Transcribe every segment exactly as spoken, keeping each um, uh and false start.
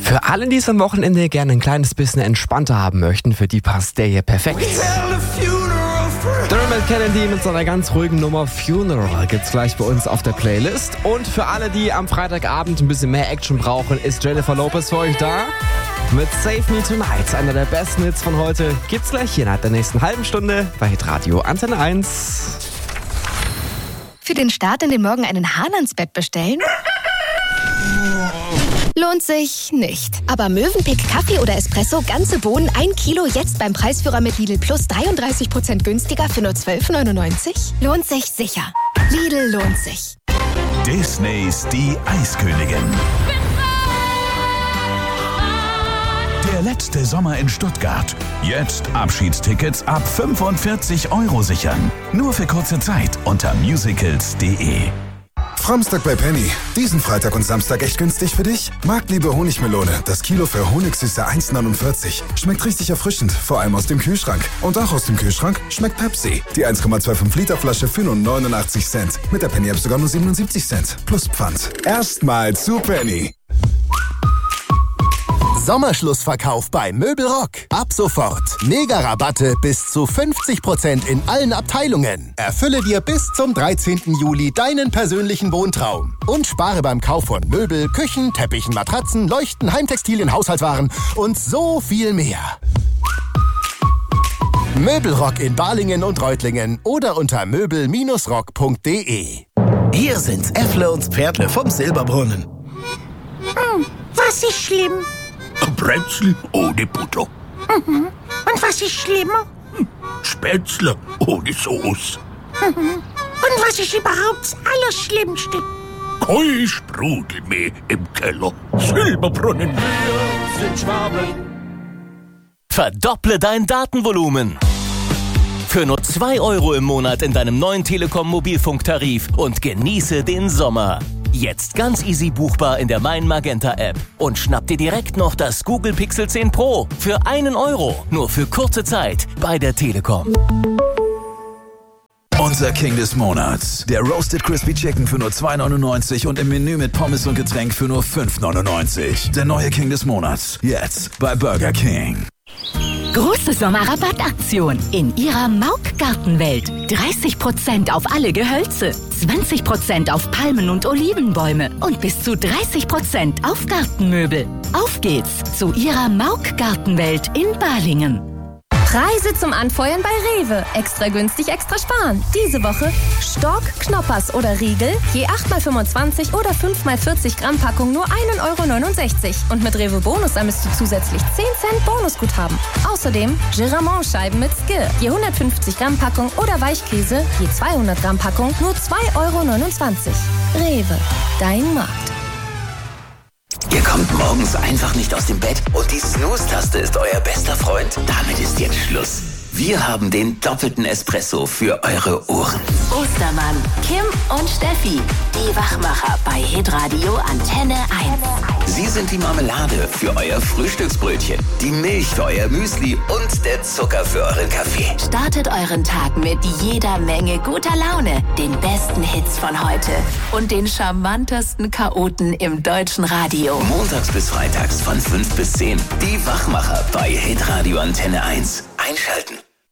Für alle, die es am Wochenende gerne ein kleines bisschen entspannter haben möchten, für die passt der hier perfekt. Dermot Kennedy mit seiner ganz ruhigen Nummer Funeral gibt's gleich bei uns auf der Playlist. Und für alle, die am Freitagabend ein bisschen mehr Action brauchen, ist Jennifer Lopez für euch da. Mit Save Me Tonight, einer der besten Hits von heute, gibt's gleich hier innerhalb der nächsten halben Stunde bei Hitradio Antenne eins. Für den Start in den Morgen einen Hahn ans Bett bestellen? Lohnt sich nicht. Aber Mövenpick Kaffee oder Espresso, ganze Bohnen, ein Kilo, jetzt beim Preisführer mit Lidl Plus dreiunddreißig Prozent günstiger für nur zwölf neunundneunzig? Lohnt sich sicher. Lidl lohnt sich. Disneys Die Eiskönigin. Der letzte Sommer in Stuttgart. Jetzt Abschiedstickets ab fünfundvierzig Euro sichern. Nur für kurze Zeit unter musicals punkt de. Framstag bei Penny. Diesen Freitag und Samstag echt günstig für dich? Marktliebe Honigmelone. Das Kilo für Honigsüße eins neunundvierzig. Schmeckt richtig erfrischend, vor allem aus dem Kühlschrank. Und auch aus dem Kühlschrank schmeckt Pepsi. Die eins Komma fünfundzwanzig Liter Flasche für nur neunundachtzig Cent. Mit der Penny-App sogar nur siebenundsiebzig Cent. Plus Pfand. Erstmal zu Penny. Sommerschlussverkauf bei Möbelrock. Ab sofort. Mega-Rabatte bis zu fünfzig Prozent in allen Abteilungen. Erfülle dir bis zum dreizehnten Juli deinen persönlichen Wohntraum. Und spare beim Kauf von Möbel, Küchen, Teppichen, Matratzen, Leuchten, Heimtextilien, Haushaltswaren und so viel mehr. Möbelrock in Balingen und Reutlingen oder unter möbel rock punkt de. Hier sind Äffle und Pferdle vom Silberbrunnen. Hm, was ist schlimm? Brezel ohne Butter. Mhm. Und was ist schlimmer? Spätzle ohne Sauce. Mhm. Und was ist überhaupt das Allerschlimmste? Kein Sprudelmehl im Keller. Silberbrunnen, wir sind Schwaben. Verdopple dein Datenvolumen. Für nur zwei Euro im Monat in deinem neuen Telekom-Mobilfunktarif und genieße den Sommer. Jetzt ganz easy buchbar in der Mein Magenta App. Und schnapp dir direkt noch das Google Pixel zehn Pro für einen Euro. Nur für kurze Zeit bei der Telekom. Unser King des Monats. Der Roasted Crispy Chicken für nur zwei neunundneunzig und im Menü mit Pommes und Getränk für nur fünf neunundneunzig. Der neue King des Monats. Jetzt bei Burger King. Große Sommerrabattaktion in ihrer Mauk-Gartenwelt. dreißig Prozent auf alle Gehölze, zwanzig Prozent auf Palmen- und Olivenbäume und bis zu dreißig Prozent auf Gartenmöbel. Auf geht's zu ihrer Mauk-Gartenwelt in Balingen. Preise zum Anfeuern bei Rewe. Extra günstig, extra sparen. Diese Woche Stork, Knoppers oder Riegel, je acht mal fünfundzwanzig oder fünf mal vierzig Gramm Packung nur ein Euro neunundsechzig. Und mit Rewe Bonus ermisst du zusätzlich zehn Cent Bonusguthaben. Außerdem Giramont-Scheiben mit Skir, je hundertfünfzig Gramm Packung oder Weichkäse, je zweihundert Gramm Packung nur zwei Euro neunundzwanzig. Rewe, dein Markt. Ihr kommt morgens einfach nicht aus dem Bett und die Snooze-Taste ist euer bester Freund? Damit ist jetzt Schluss. Wir haben den doppelten Espresso für eure Ohren. Ostermann, Kim und Steffi, die Wachmacher bei Hitradio Antenne eins. Sie sind die Marmelade für euer Frühstücksbrötchen, die Milch für euer Müsli und der Zucker für euren Kaffee. Startet euren Tag mit jeder Menge guter Laune, den besten Hits von heute und den charmantesten Chaoten im deutschen Radio. Montags bis freitags von fünf bis zehn. Die Wachmacher bei Hitradio Antenne eins. Einschalten.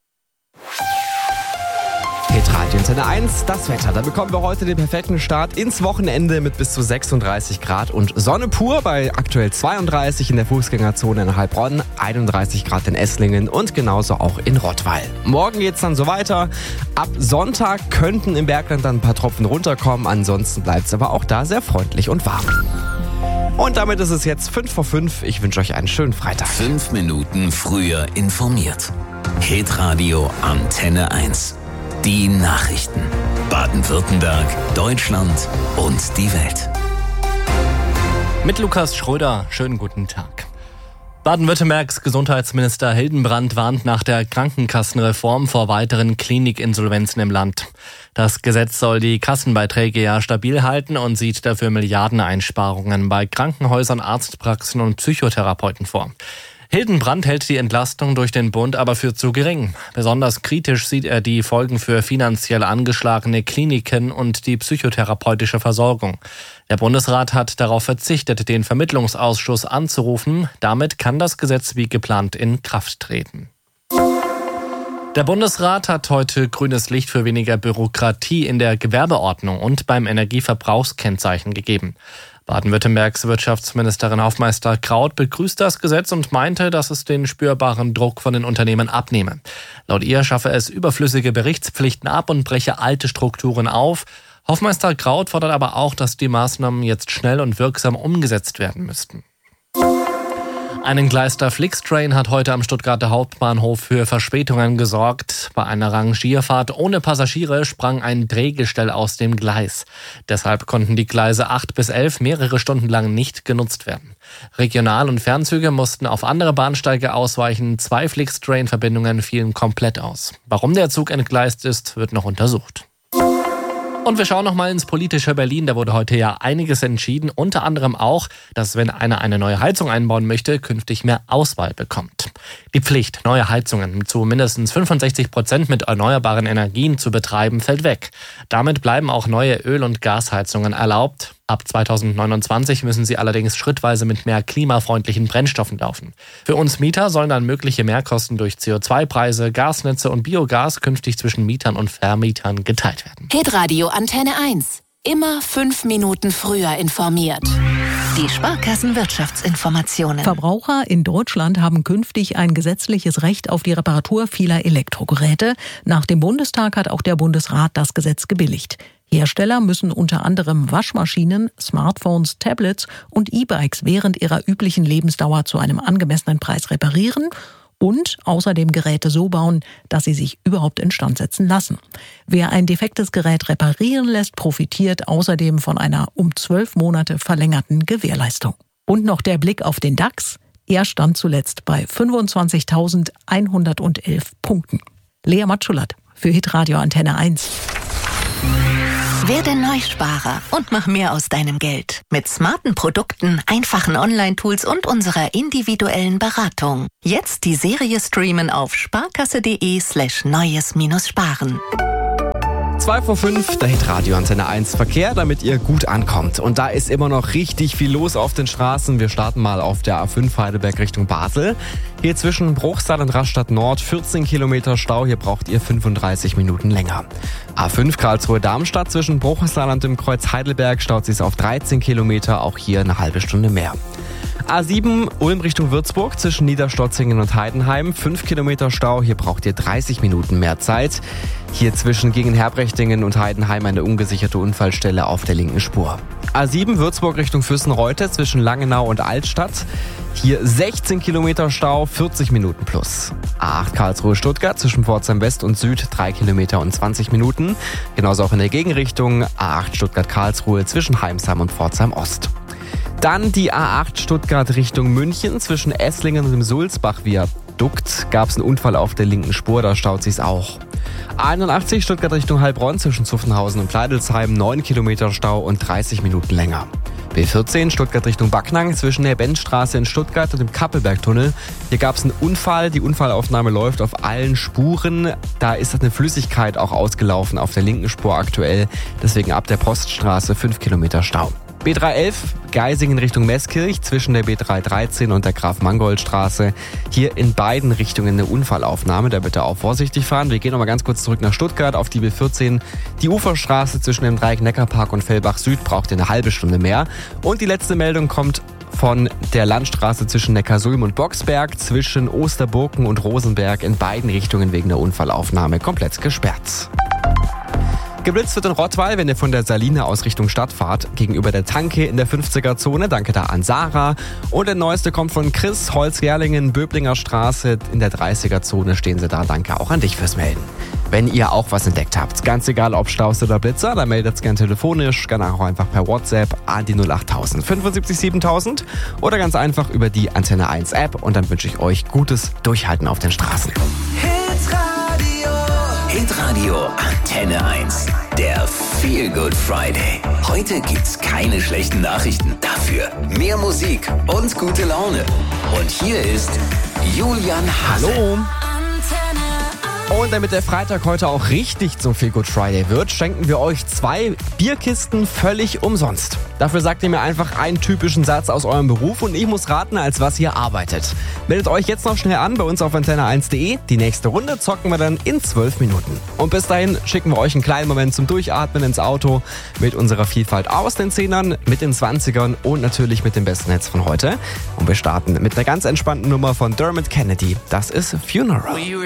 Hitradio Antenne eins, das Wetter. Da bekommen wir heute den perfekten Start ins Wochenende mit bis zu sechsunddreißig Grad und Sonne pur bei aktuell zweiunddreißig in der Fußgängerzone in Heilbronn, einunddreißig Grad in Esslingen und genauso auch in Rottweil. Morgen geht's dann so weiter. Ab Sonntag könnten im Bergland dann ein paar Tropfen runterkommen, ansonsten bleibt's aber auch da sehr freundlich und warm. Und damit ist es jetzt fünf vor fünf. Ich wünsche euch einen schönen Freitag. Fünf Minuten früher informiert. Hitradio Antenne eins. Die Nachrichten. Baden-Württemberg, Deutschland und die Welt. Mit Lukas Schröder, schönen guten Tag. Baden-Württembergs Gesundheitsminister Hildenbrand warnt nach der Krankenkassenreform vor weiteren Klinikinsolvenzen im Land. Das Gesetz soll die Kassenbeiträge ja stabil halten und sieht dafür Milliardeneinsparungen bei Krankenhäusern, Arztpraxen und Psychotherapeuten vor. Hildenbrand hält die Entlastung durch den Bund aber für zu gering. Besonders kritisch sieht er die Folgen für finanziell angeschlagene Kliniken und die psychotherapeutische Versorgung. Der Bundesrat hat darauf verzichtet, den Vermittlungsausschuss anzurufen. Damit kann das Gesetz wie geplant in Kraft treten. Der Bundesrat hat heute grünes Licht für weniger Bürokratie in der Gewerbeordnung und beim Energieverbrauchskennzeichen gegeben. Baden-Württembergs Wirtschaftsministerin Hofmeister Kraut begrüßt das Gesetz und meinte, dass es den spürbaren Druck von den Unternehmen abnehme. Laut ihr schaffe es überflüssige Berichtspflichten ab und breche alte Strukturen auf. Hofmeister Kraut fordert aber auch, dass die Maßnahmen jetzt schnell und wirksam umgesetzt werden müssten. Ein entgleister Flixtrain hat heute am Stuttgarter Hauptbahnhof für Verspätungen gesorgt. Bei einer Rangierfahrt ohne Passagiere sprang ein Drehgestell aus dem Gleis. Deshalb konnten die Gleise acht bis elf mehrere Stunden lang nicht genutzt werden. Regional- und Fernzüge mussten auf andere Bahnsteige ausweichen. Zwei Flixtrain-Verbindungen fielen komplett aus. Warum der Zug entgleist ist, wird noch untersucht. Und wir schauen noch mal ins politische Berlin. Da wurde heute ja einiges entschieden. Unter anderem auch, dass wenn einer eine neue Heizung einbauen möchte, künftig mehr Auswahl bekommt. Die Pflicht, neue Heizungen zu mindestens fünfundsechzig Prozent mit erneuerbaren Energien zu betreiben, fällt weg. Damit bleiben auch neue Öl- und Gasheizungen erlaubt. Ab zweitausendneunundzwanzig müssen sie allerdings schrittweise mit mehr klimafreundlichen Brennstoffen laufen. Für uns Mieter sollen dann mögliche Mehrkosten durch C O zwei Preise, Gasnetze und Biogas künftig zwischen Mietern und Vermietern geteilt werden. Hitradio Antenne eins. Immer fünf Minuten früher informiert. Die Sparkassenwirtschaftsinformationen. Verbraucher in Deutschland haben künftig ein gesetzliches Recht auf die Reparatur vieler Elektrogeräte. Nach dem Bundestag hat auch der Bundesrat das Gesetz gebilligt. Hersteller müssen unter anderem Waschmaschinen, Smartphones, Tablets und E-Bikes während ihrer üblichen Lebensdauer zu einem angemessenen Preis reparieren und außerdem Geräte so bauen, dass sie sich überhaupt instand setzen lassen. Wer ein defektes Gerät reparieren lässt, profitiert außerdem von einer um zwölf Monate verlängerten Gewährleistung. Und noch der Blick auf den DAX. Er stand zuletzt bei fünfundzwanzigtausendeinhundertelf Punkten. Lea Matschulat für Hitradio Antenne eins. Werde Neusparer und mach mehr aus deinem Geld. Mit smarten Produkten, einfachen Online-Tools und unserer individuellen Beratung. Jetzt die Serie streamen auf sparkasse.de slash neues-sparen. zwei vor fünf, der Hitradio Antenne eins Verkehr, damit ihr gut ankommt. Und da ist immer noch richtig viel los auf den Straßen. Wir starten mal auf der A fünf Heidelberg Richtung Basel. Hier zwischen Bruchsal und Rastatt Nord vierzehn Kilometer Stau. Hier braucht ihr fünfunddreißig Minuten länger. A fünf Karlsruhe-Darmstadt zwischen Bruchsal und dem Kreuz Heidelberg staut sich auf dreizehn Kilometer. Auch hier eine halbe Stunde mehr. A sieben Ulm Richtung Würzburg zwischen Niederstotzingen und Heidenheim. fünf Kilometer Stau. Hier braucht ihr dreißig Minuten mehr Zeit. Hier zwischen Gegenherbrechtingen und Heidenheim eine ungesicherte Unfallstelle auf der linken Spur. A sieben Würzburg Richtung Füssen-Reute zwischen Langenau und Altstadt. Hier sechzehn Kilometer Stau, vierzig Minuten plus. A acht Karlsruhe-Stuttgart zwischen Pforzheim West und Süd drei Kilometer und zwanzig Minuten. Genauso auch in der Gegenrichtung A acht Stuttgart-Karlsruhe zwischen Heimsheim und Pforzheim Ost. Dann die A acht Stuttgart Richtung München zwischen Esslingen und dem Sulzbach-Viadukt gab es einen Unfall auf der linken Spur, da staut sich's auch. A einundachtzig Stuttgart Richtung Heilbronn zwischen Zuffenhausen und Pleidelsheim neun Kilometer Stau und dreißig Minuten länger. B vierzehn Stuttgart Richtung Backnang zwischen der Benzstraße in Stuttgart und dem Kappelbergtunnel. Hier gab es einen Unfall, die Unfallaufnahme läuft auf allen Spuren. Da ist eine Flüssigkeit auch ausgelaufen auf der linken Spur aktuell, deswegen ab der Poststraße fünf Kilometer Stau. B dreihundertelf Geisingen Richtung Meßkirch zwischen der B dreihundertdreizehn und der Graf-Mangold-Straße. Hier in beiden Richtungen eine Unfallaufnahme, da bitte auch vorsichtig fahren. Wir gehen nochmal ganz kurz zurück nach Stuttgart auf die B vierzehn. Die Uferstraße zwischen dem Dreieck-Neckarpark und Fellbach Süd braucht ihr eine halbe Stunde mehr. Und die letzte Meldung kommt von der Landstraße zwischen Neckarsulm und Boxberg, zwischen Osterburken und Rosenberg in beiden Richtungen wegen der Unfallaufnahme komplett gesperrt. Geblitzt wird in Rottweil, wenn ihr von der Saline aus Richtung Stadt fahrt, gegenüber der Tanke in der fünfziger-Zone. Danke da an Sarah. Und der neueste kommt von Chris, Holz-Gerlingen, Böblinger Straße. In der dreißiger-Zone stehen sie da. Danke auch an dich fürs Melden. Wenn ihr auch was entdeckt habt, ganz egal ob Staus oder Blitzer, dann meldet es gerne telefonisch, gerne auch einfach per WhatsApp an die null achttausend fünfundsiebzig siebentausend oder ganz einfach über die Antenne eins App. Und dann wünsche ich euch gutes Durchhalten auf den Straßen. Hitradio Antenne eins. Der Feel Good Friday. Heute gibt's keine schlechten Nachrichten. Dafür mehr Musik und gute Laune. Und hier ist Julian Hase. Hallo. Antenne eins. Und damit der Freitag heute auch richtig zum Feel Good Friday wird, schenken wir euch zwei Bierkisten völlig umsonst. Dafür sagt ihr mir einfach einen typischen Satz aus eurem Beruf und ich muss raten, als was ihr arbeitet. Meldet euch jetzt noch schnell an bei uns auf antenne eins punkt de. Die nächste Runde zocken wir dann in zwölf Minuten. Und bis dahin schicken wir euch einen kleinen Moment zum Durchatmen ins Auto mit unserer Vielfalt aus den Zehnern, mit den Zwanzigern und natürlich mit dem besten Netz von heute. Und wir starten mit einer ganz entspannten Nummer von Dermot Kennedy. Das ist Funeral.